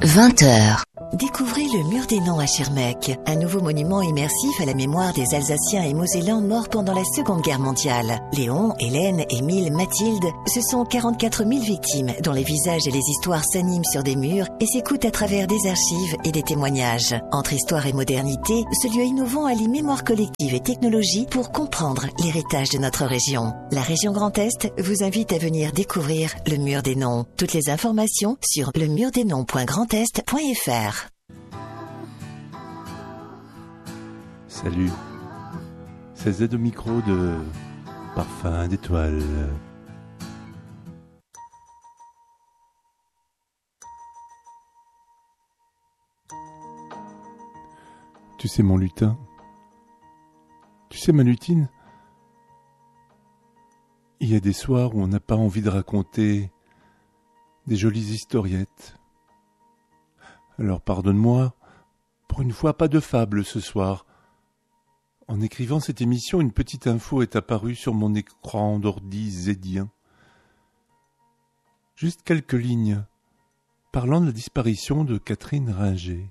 20h. Découvrez le Mur des Noms à Schirmeck, un nouveau monument immersif à la mémoire des Alsaciens et Mosellans morts pendant la Seconde Guerre mondiale. Léon, Hélène, Émile, Mathilde, ce sont 44 000 victimes dont les visages et les histoires s'animent sur des murs et s'écoutent à travers des archives et des témoignages. Entre histoire et modernité, ce lieu innovant allie mémoire collective et technologie pour comprendre l'héritage de notre région. La région Grand Est vous invite à venir découvrir le Mur des Noms. Toutes les informations sur lemurdesnoms.grandest.fr. Salut, c'est Z au micro de Parfum d'étoiles. Tu sais mon lutin, tu sais ma lutine, il y a des soirs où on n'a pas envie de raconter des jolies historiettes. Alors pardonne-moi, pour une fois pas de fable ce soir. En écrivant cette émission, une petite info est apparue sur mon écran d'ordi zédien. Juste quelques lignes, parlant de la disparition de Catherine Ringer.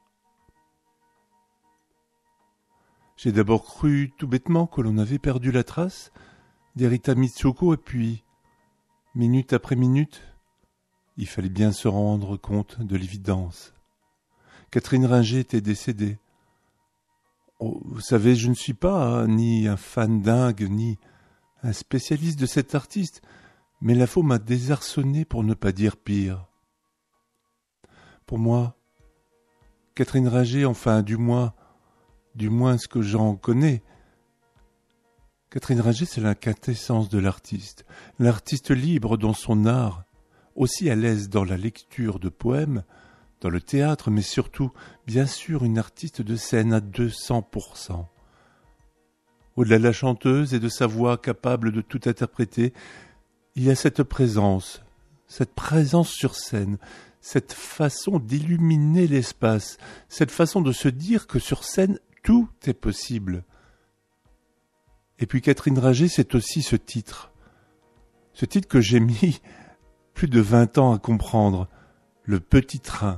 J'ai d'abord cru tout bêtement que l'on avait perdu la trace d'Erita Mitsuko et puis, minute après minute, il fallait bien se rendre compte de l'évidence. Catherine Ringer était décédée. Oh, vous savez, je ne suis pas ni un fan dingue, ni un spécialiste de cet artiste, mais l'info m'a désarçonné pour ne pas dire pire. Pour moi, Catherine Ringer, enfin du moins ce que j'en connais, Catherine Ringer, c'est la quintessence de l'artiste libre dans son art, aussi à l'aise dans la lecture de poèmes, dans le théâtre, mais surtout, bien sûr, une artiste de scène à 200%. Au-delà de la chanteuse et de sa voix capable de tout interpréter, il y a cette présence sur scène, cette façon d'illuminer l'espace, cette façon de se dire que sur scène, tout est possible. Et puis Catherine Ringer, c'est aussi ce titre que j'ai mis plus de 20 ans à comprendre, Le Petit Train.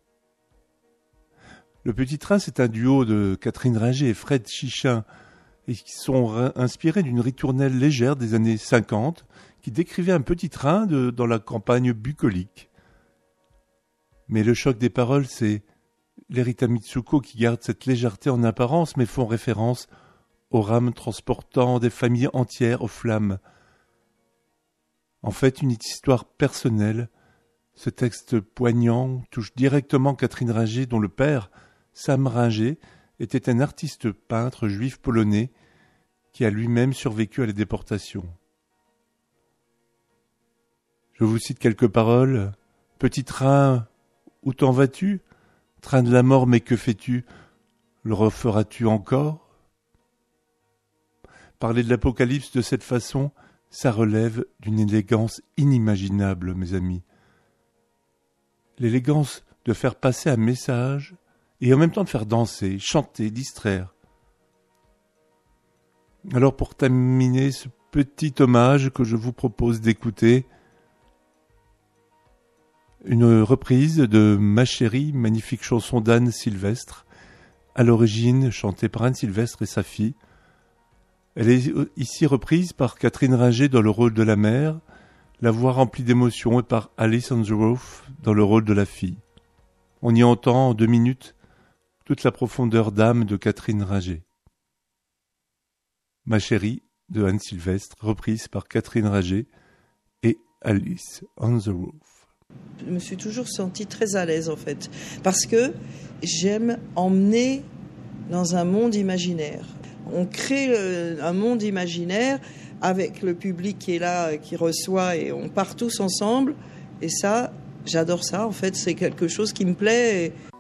Le Petit Train, c'est un duo de Catherine Ringer et Fred Chichin, et qui sont inspirés d'une ritournelle légère des années 50, qui décrivait un petit train dans la campagne bucolique. Mais le choc des paroles, c'est l'Erita Mitsuko qui garde cette légèreté en apparence, mais font référence aux rames transportant des familles entières aux flammes. En fait, une histoire personnelle. Ce texte poignant touche directement Catherine Ringer, dont le père, Sam Ringer, était un artiste peintre juif polonais qui a lui-même survécu à la déportation. Je vous cite quelques paroles. « Petit train, où t'en vas-tu ? Train de la mort, mais que fais-tu ? Le referas-tu encore ?» Parler de l'apocalypse de cette façon, ça relève d'une élégance inimaginable, mes amis. L'élégance de faire passer un message et en même temps de faire danser, chanter, distraire. Alors pour terminer ce petit hommage que je vous propose d'écouter, une reprise de Ma chérie, magnifique chanson d'Anne Sylvestre, à l'origine chantée par Anne Sylvestre et sa fille. Elle est ici reprise par Catherine Ringer dans le rôle de la mère, la voix remplie d'émotion, et par Alice on the Roof dans le rôle de la fille. On y entend en 2 minutes toute la profondeur d'âme de Catherine Ringer. Ma chérie de Anne Sylvestre, reprise par Catherine Ringer et Alice on the Roof. Je me suis toujours sentie très à l'aise en fait, parce que j'aime emmener dans un monde imaginaire. On crée un monde imaginaire avec le public qui est là, qui reçoit, et on part tous ensemble. Et ça, j'adore ça en fait, c'est quelque chose qui me plaît.